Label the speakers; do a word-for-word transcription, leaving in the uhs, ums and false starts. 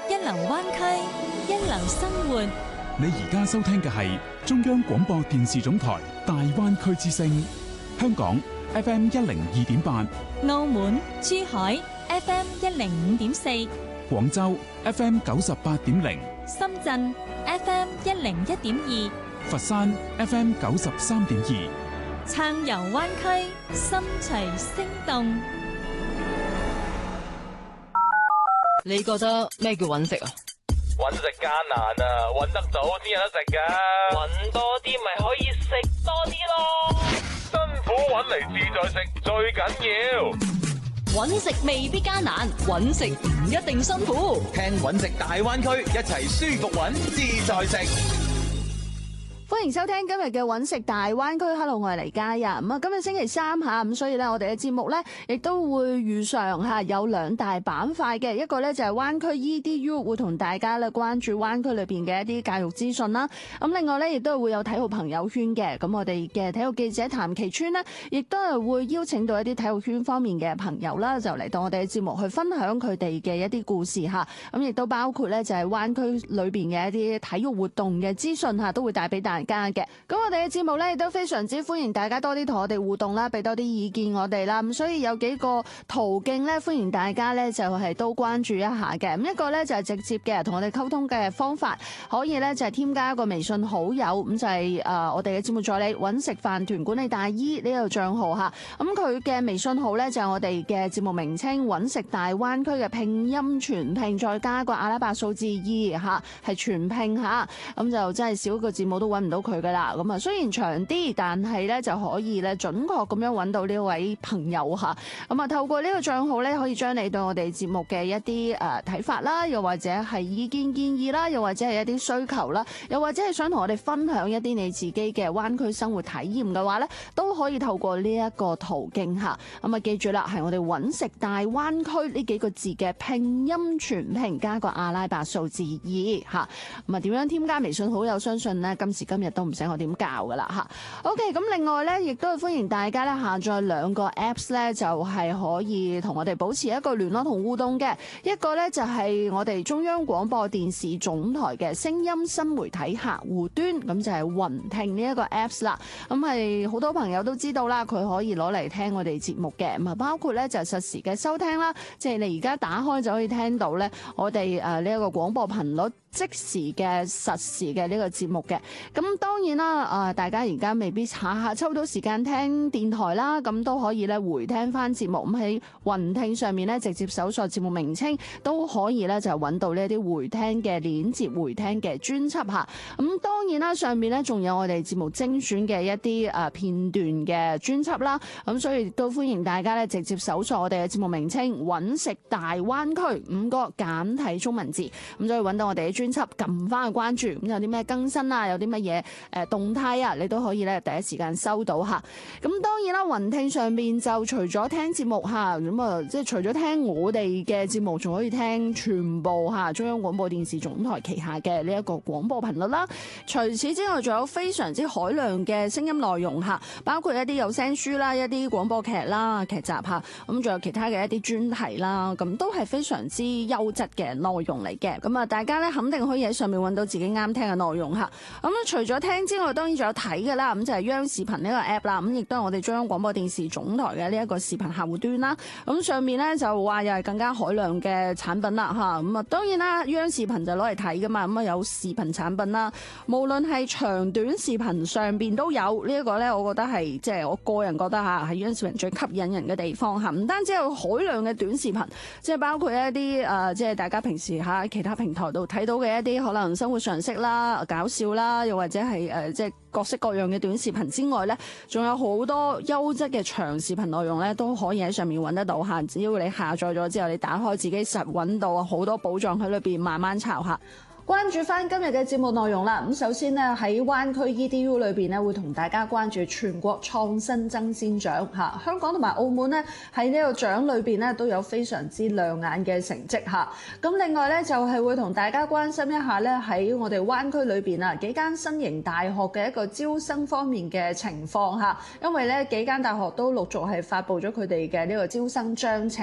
Speaker 1: 一流灣區，一流生活。
Speaker 2: 你而家收聽嘅係中央廣播電視總台大灣區之聲，香港 F M 一零二點八，
Speaker 1: 澳門、珠海 F M 一零五點四，
Speaker 2: 廣州 F M 九十八點零，
Speaker 1: 深圳 F M 一零一點二，
Speaker 2: 佛山 F M 九十三點二。
Speaker 1: 撐遊灣區，心隨聲動。
Speaker 3: 你覺得咩叫揾食啊？
Speaker 4: 揾食艱難啊，揾得到先有得食噶。揾多啲咪可以食多啲咯。辛苦揾嚟自在食最緊要。
Speaker 3: 揾食未必艱難，揾食唔一定辛苦。
Speaker 5: 聽揾食大灣區，一齊舒服揾自在食。
Speaker 6: 歡迎收聽今日嘅揾食大灣區。Hello，我係黎嘉欣。咁啊，今日星期三吓，咁所以咧，我哋嘅節目咧，亦都會遇上吓有兩大板塊嘅，一個咧就係灣區 E D U 會同大家咧關注灣區裏邊嘅一啲教育資訊啦。咁另外咧，亦都會有體育朋友圈嘅。咁我哋嘅體育記者譚其川呢，亦都係會邀請到一啲體育圈方面嘅朋友啦，就嚟到我哋嘅節目去分享佢哋嘅一啲故事吓。咁亦都包括咧就係灣區裏邊嘅一啲體育活動嘅資訊吓，都會帶俾大家。家嘅，咁我哋嘅節目咧亦都非常之歡迎大家多啲同我哋互動啦，俾多啲意見我哋啦。咁所以有幾個途徑咧，歡迎大家咧就係都關注一下嘅。咁一個咧就係直接嘅同我哋溝通嘅方法，可以咧就係添加一個微信好友，咁就係誒我哋嘅節目助理揾食飯團管理大姨呢個賬號吓。咁佢嘅微信號咧就係我哋嘅節目名稱揾食大灣區嘅拼音全拼，再加個阿拉伯數字二吓，係全拼吓。咁就真係少個字母都揾唔到佢噶啦，咁啊雖然長啲，但係咧就可以咧準確咁樣揾到呢位朋友吓。咁啊透過呢個賬號咧，可以將你對我哋節目嘅一啲誒睇法啦，又或者係意見建議啦，又或者係一啲需求啦，又或者係想同我哋分享一啲你自己嘅灣區生活體驗嘅話咧，都可以透過呢一個途徑吓。咁啊記住啦，係我哋揾食大灣區呢幾個字嘅拼音全拼加個阿拉伯數字二吓。咁啊點樣添加微信好友？相信呢，今時今日都唔使我點教噶啦吓。OK， 咁另外咧，亦都係歡迎大家咧下載兩個 Apps 咧，就係可以同我哋保持一個聯絡同互動嘅。一個咧就係我哋中央廣播電視總台嘅聲音新媒體客戶端，咁就係雲聽呢一個 Apps 啦。咁係好多朋友都知道啦，佢可以攞嚟聽我哋節目嘅。咁啊，包括咧就係實時嘅收聽啦，即係你而家打開就可以聽到咧，我哋誒呢一個廣播頻率即時嘅實時嘅呢個節目嘅。咁當然啦，啊大家而家未必下下抽到時間聽電台啦，咁都可以咧回聽翻節目。咁喺雲聽上面咧，直接搜索節目名稱都可以咧，就揾到呢一啲回聽嘅鏈接、回聽嘅專輯吓。咁當然啦，上面咧仲有我哋節目精選嘅一啲誒片段嘅專輯啦。咁所以都歡迎大家咧直接搜索我哋嘅節目名稱揾食大灣區五個簡體中文字，咁就可以揾到我哋嘅專輯，撳翻去關注。咁有啲咩更新啊，有啲乜嘢誒動態啊，你都可以咧第一時間收到吓。咁當然啦，雲聽上面就除咗聽節目吓，咁啊即係除咗聽我哋嘅節目，仲可以聽全部吓中央廣播電視總台旗下嘅呢一個廣播頻率啦。除此之外，仲有非常之海量嘅聲音內容吓，包括一啲有聲書啦、一啲廣播劇啦、劇集吓，咁仲有其他嘅一啲專題啦，咁都係非常之優質嘅內容嚟嘅。咁啊，大家咧肯定可以喺上面揾到自己啱聽嘅內容吓。咁除咗聽之外，當然仲有睇嘅啦。咁就係央視頻呢個 app 啦。咁亦都係我哋中央廣播電視總台嘅呢一個視頻客戶端啦。咁上面咧就話又係更加海量嘅產品啦吓。咁啊，當然啦，央視頻就攞嚟睇噶嘛。咁啊有視頻產品啦，無論係長短視頻上邊都有呢一個咧，我覺得係即係我個人覺得吓係央視頻最吸引人嘅地方吓。唔單止有海量嘅短視頻，即係包括一啲誒，即係大家平時喺其他平台度睇到嘅一啲可能生活常識啦、搞笑啦，又或者係誒即係各式各樣嘅短視頻之外咧，仲有好多優質嘅長視頻內容咧，都可以喺上面揾得到吓。只要你下載咗之後，你打開自己實揾到好多寶藏喺裏邊，慢慢抄下。關注翻今日嘅節目內容啦。咁首先呢，喺灣區 E D U 裏邊呢，會同大家關注全國創新爭先獎嚇。香港同埋澳門呢，喺呢個獎裏邊呢，都有非常之亮眼嘅成績嚇。咁另外呢，就係會同大家關心一下呢，喺我哋灣區裏邊啊幾間新型大學嘅一個招生方面嘅情況嚇。因為呢幾間大學都陸續係發布咗佢哋嘅呢個招生章程。